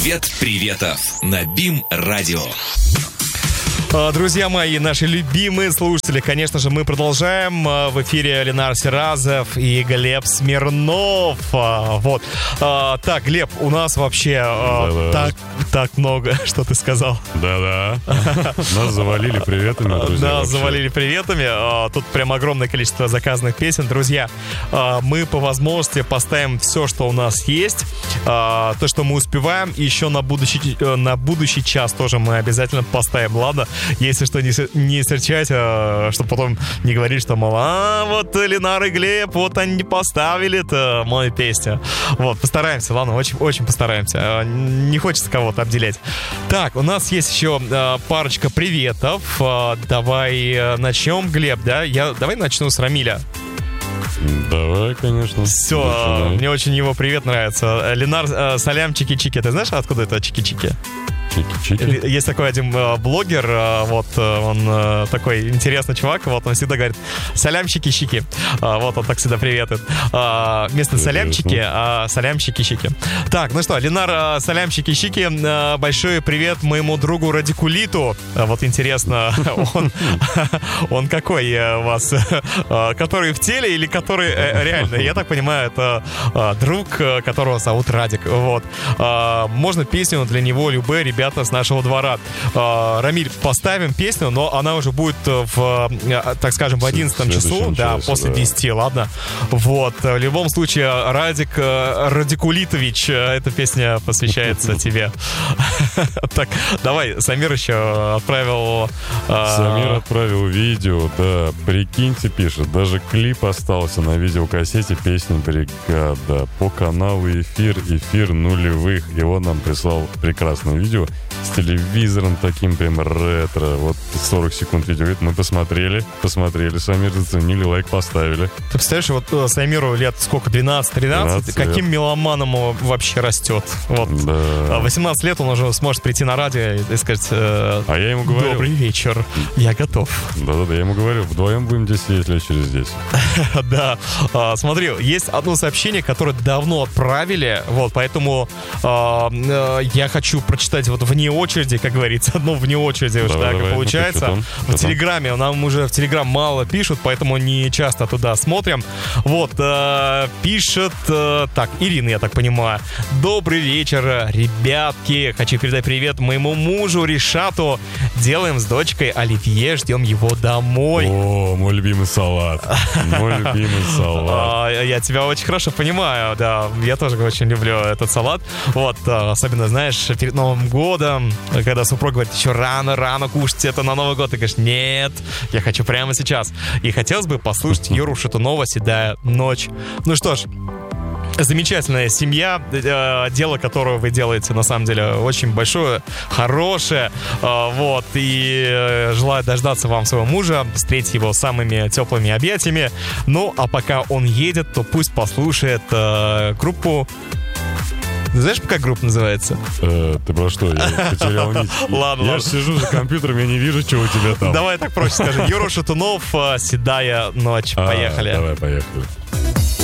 Привет приветов на БИМ-радио. Друзья мои, наши любимые слушатели, конечно же, мы продолжаем. В эфире Ленар Сиразов и Глеб Смирнов. Вот. Так, Глеб, у нас вообще так много, что ты сказал. Да-да. Нас завалили приветами, друзья. Нас завалили приветами. Тут прям огромное количество заказанных песен. Друзья, мы по возможности поставим все, что у нас есть. То, что мы успеваем. И еще на будущий час тоже мы обязательно поставим, ладно? Если что, не серчать, чтобы потом не говорить, что, мол, вот Ленар и Глеб, вот они не поставили мою песню. Вот, постараемся, ладно, очень, очень постараемся. Не хочется кого-то обделять. Так, у нас есть еще парочка приветов. Давай начнем, Глеб, да? Давай начну с Рамиля. Давай, конечно. Все, мне очень его привет нравится. Ленар, салям, чики-чики. Ты знаешь, откуда это чики-чики? Чики-чики. Есть такой один блогер, вот он такой интересный чувак, вот он всегда говорит салям чики-чики, вот он так всегда приветует. Вместо салямчики, салям чики-чики. Так, ну что, Ленар, салям чики-чики, большой привет моему другу Радикулиту. Вот интересно, он какой у вас? Который в теле или который реально? Я так понимаю, это друг, которого зовут Радик. Вот. Можно песню для него, любые ребята с нашего двора. Рамиль, поставим песню, но она уже будет так скажем, в 11 часу, да, после 10, ладно? Вот. В любом случае, Радикулитович, эта песня посвящается тебе. Так, давай, Самир еще отправил... Самир отправил видео, да, прикиньте, пишет, даже клип остался на видеокассете песни «Бригада» по каналу «Эфир нулевых». Его нам прислал прекрасное видео с телевизором таким прям ретро. Вот 40 секунд видео. Мы посмотрели, Самир заценили, лайк поставили. Ты представляешь, вот Самиру лет сколько, 12-13? Каким меломаном он вообще растет? Вот. Да. 18 лет он уже сможет прийти на радио и сказать: а я ему говорю: добрый вечер, я готов. Да-да-да, я ему говорю, вдвоем будем здесь сидеть лет через 10. Да. Смотри, есть одно сообщение, которое давно отправили, вот, поэтому я хочу прочитать вот вне очереди, как говорится, одно вне очереди уже, так и получается. В Телеграме, нам уже в Телеграм мало пишут, поэтому не часто туда смотрим. Вот, пишет, так, Ирина, я так понимаю: добрый вечер, ребятки, хочу передать привет моему мужу Ришату, делаем с дочкой оливье, ждем его домой. О, мой любимый салат. Мой любимый салат. Я тебя очень хорошо понимаю, да, я тоже очень люблю этот салат. Вот, особенно, знаешь, перед Новым годом, когда супруг говорит: еще рано кушать это на Новый год, ты говоришь: нет, я хочу прямо сейчас. И хотелось бы послушать Юру Шатунова «Седая ночь». Ну что ж, замечательная семья, дело, которое вы делаете, на самом деле, очень большое, хорошее, вот, и желаю дождаться вам своего мужа, встретить его самыми теплыми объятиями. Ну, а пока он едет, то пусть послушает группу. Знаешь, как группа называется? Ты про что? Я потерял нить. Ладно, я же сижу за компьютером, я не вижу, что у тебя там. Давай так проще скажи. Юра Шатунов, «Седая ночь». Поехали. Давай, поехали.